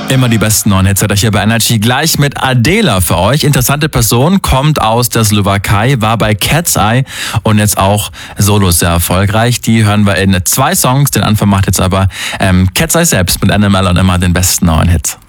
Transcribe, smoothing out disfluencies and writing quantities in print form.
Immer die besten neuen Hits hat euch hier bei Energy. Gleich mit Adela für euch. Interessante Person, kommt aus der Slowakei, war bei Cat's Eye und jetzt auch solo sehr erfolgreich. Die hören wir in 2 Songs. Den Anfang macht jetzt aber Cat's Eye selbst mit Animal und immer den besten neuen Hits.